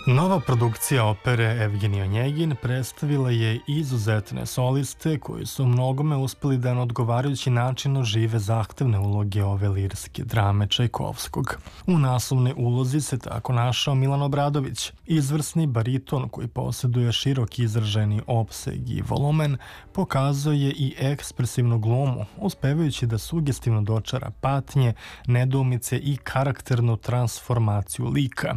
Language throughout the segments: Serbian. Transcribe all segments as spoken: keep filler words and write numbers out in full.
Nova produkcija opere Evgenij Onjegin predstavila je izuzetne soliste koji su mnogome uspeli da na odgovarajući način ožive zahtevne uloge ove lirske drame Čajkovskog. U naslovnoj ulozi se tako našao Milan Obradović, izvrsni bariton koji posjeduje širok izraženi opseg i volumen, pokazuje i ekspresivnu glumu, uspevajući da sugestivno dočara patnje, nedoumice i karakternu transformaciju lika.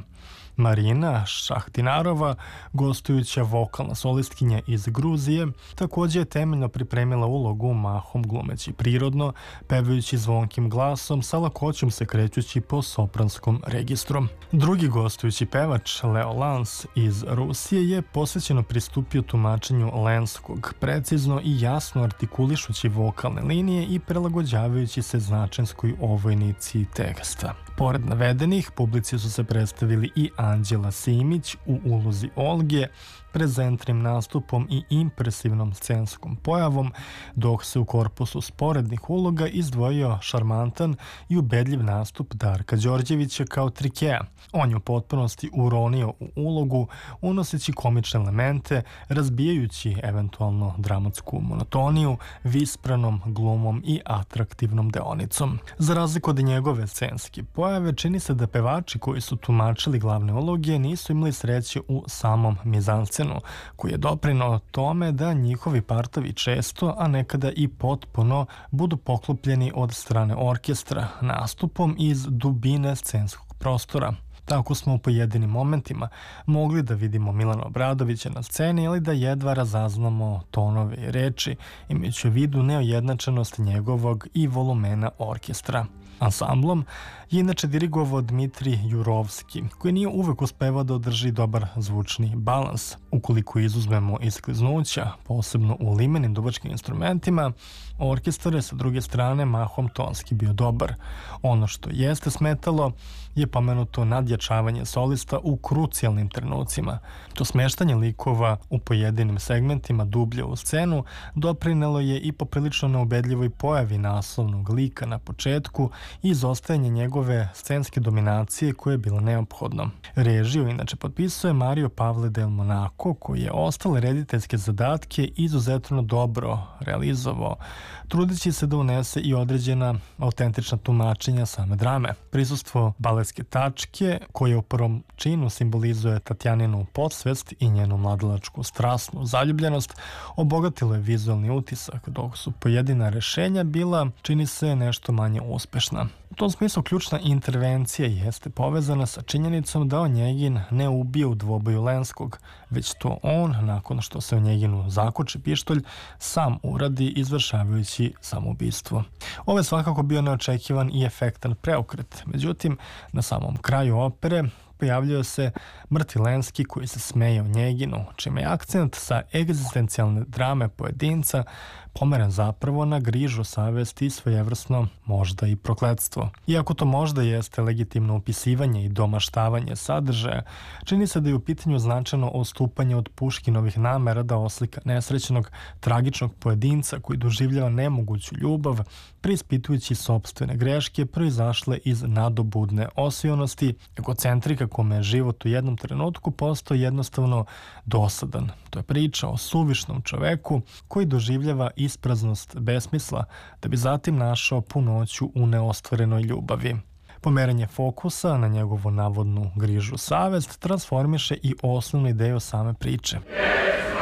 Marina Šahdinarova, gostujuća vokalna solistkinja iz Gruzije, također je temeljno pripremila ulogu, mahom glumeći prirodno, pevajući zvonkim glasom, sa lakoćom se krećući po sopranskom registru. Drugi gostujući pevač, Leo Lans iz Rusije, je posvećeno pristupio tumačenju lenskog, precizno i jasno artikulišući vokalne linije i prilagođavajući se značenskoj ovojnici teksta. Pored navedenih, publici su se predstavili i Anđela Simić u ulozi Olge, prezentnim nastupom i impresivnom scenskom pojavom, dok se u korpusu sporednih uloga izdvojio šarmantan i ubedljiv nastup Darka Đorđevića kao Trikeja. On je u potpunosti uronio u ulogu, unoseći komične elemente, razbijajući eventualno dramatsku monotoniju, vispranom glumom i atraktivnom deonicom. Za razliku od njegove scenske pojave, čini se da pevači koji su tumačili glavne uloge nisu imali sreće u samom mizanscenu, koji je doprinao tome da njihovi partovi često, a nekada i potpuno, budu poklopljeni od strane orkestra nastupom iz dubine scenskog prostora. Tako smo u pojedinim momentima mogli da vidimo Milana Obradovića na sceni, ali da jedva razaznamo tonove i reči, imajući u vidu neujednačenost njegovog i volumena orkestra. Ansamblom je inače dirigovao Dmitrij Jurovski, koji nije uvek uspevao da održi dobar zvučni balans. Ukoliko izuzmemo iskliznuća, posebno u limenim duvačkim instrumentima, orkestar je sa druge strane mahom tonski bio dobar. Ono što jeste smetalo je pomenuto nadjačavanje solista u krucijalnim trenucima. To smeštanje likova u pojedinim segmentima dublje u scenu doprinelo je i poprilično neubedljivoj pojavi naslovnog lika na početku i izostajanje njegove scenske dominacije koje je bilo neophodno. Režiju inače potpisuje Mario Pavle del Monaco, koji je ostale rediteljske zadatke izuzetno dobro realizovao, trudeći se da unese i određena autentična tumačenja same drame. Prisustvo baletske tačke, koja u prvom činu simbolizuje Tatjaninu podsvest i njenu mladalačku strasnu zaljubljenost, obogatilo je vizualni utisak, dok su pojedina rešenja bila, čini se, nešto manje uspešna. U tom smislu ključna intervencija jeste povezana sa činjenicom da Onjegin ne ubije u dvoboju Lenskog, već to on, nakon što se Onjeginu zakoči pištolj, sam uradi izvršavajući samoubistvo. Ovo je svakako bio neočekivan i efektan preokret, međutim, na samom kraju opere pojavljuje se mrtvi Lenski koji se smeje Onjeginu, čime je akcent sa egzistencijalne drame pojedinca pomeren zapravo na grižu savesti i svojevrsno možda i prokletstvo. Iako to možda jeste legitimno upisivanje i domaštavanje sadržaja, čini se da je u pitanju značajno odstupanje od Puškinovih namera da oslika nesrećnog, tragičnog pojedinca koji doživljava nemoguću ljubav, preispitujući sopstvene greške proizašle iz nadobudne osionosti, egocentrika kome je život u jednom trenutku postao jednostavno dosadan. To je priča o suvišnom čoveku koji doživljava ispraznost besmisla, da bi zatim našao punoću u neostvarenoj ljubavi. Pomeranje fokusa na njegovu navodnu grižu savest transformiše i osnovnu ideju same priče.